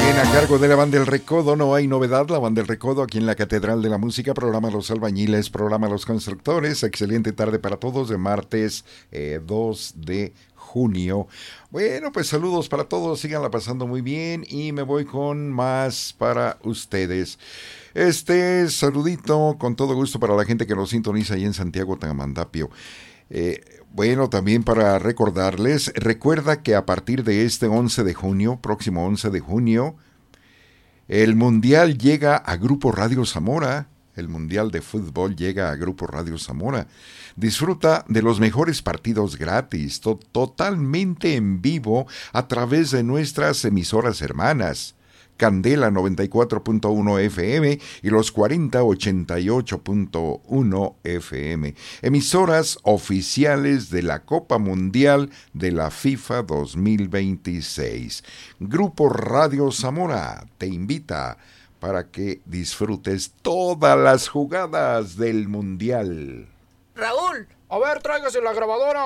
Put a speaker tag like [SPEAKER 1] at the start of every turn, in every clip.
[SPEAKER 1] Bien, a cargo de la Banda del Recodo, no hay novedad. La Banda del Recodo aquí en la Catedral de la Música, programa Los Albañiles, programa Los Constructores. Excelente tarde para todos de martes 2 de junio. Bueno, pues saludos para todos, síganla pasando muy bien y me voy con más para ustedes. Saludito con todo gusto para la gente que nos sintoniza ahí en Santiago Tagamandapio. Bueno, también para recordarles, recuerda que a partir de este 11 de junio, próximo 11 de junio, el Mundial llega a Grupo Radio Zamora. El Mundial de Fútbol llega a Grupo Radio Zamora. Disfruta de los mejores partidos gratis, totalmente en vivo a través de nuestras emisoras hermanas. Candela 94.1 FM y los 4088.1 FM. Emisoras oficiales de la Copa Mundial de la FIFA 2026. Grupo Radio Zamora te invita para que disfrutes todas las jugadas del Mundial.
[SPEAKER 2] Raúl, a ver, tráigase la grabadora.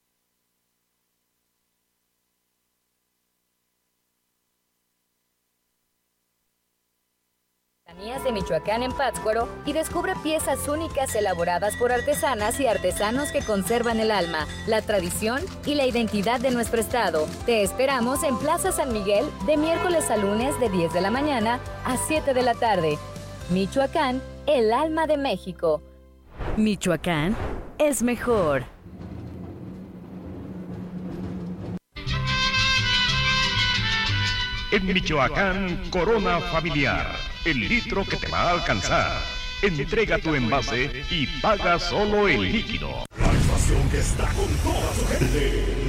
[SPEAKER 3] De Michoacán en Pátzcuaro y descubre piezas únicas elaboradas por artesanas y artesanos que conservan el alma, la tradición y la identidad de nuestro estado. Te esperamos en Plaza San Miguel de miércoles a lunes de 10 de la mañana a 7 de la tarde. Michoacán, el alma de México.
[SPEAKER 4] Michoacán es mejor.
[SPEAKER 5] En Michoacán, Corona Familiar, el litro que te va a alcanzar. Entrega tu envase y paga solo el líquido.
[SPEAKER 6] La estación que está con toda su gente.